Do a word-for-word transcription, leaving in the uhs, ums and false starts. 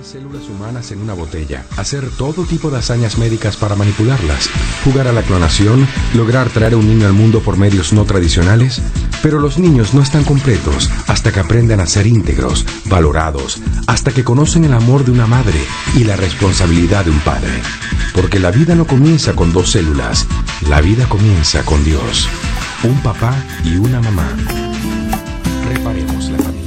células humanas en una botella, hacer todo tipo de hazañas médicas para manipularlas, jugar a la clonación, lograr traer a un niño al mundo por medios no tradicionales. Pero los niños no están completos hasta que aprendan a ser íntegros, valorados, hasta que conocen el amor de una madre y la responsabilidad de un padre. Porque la vida no comienza con dos células, la vida comienza con Dios, un papá y una mamá.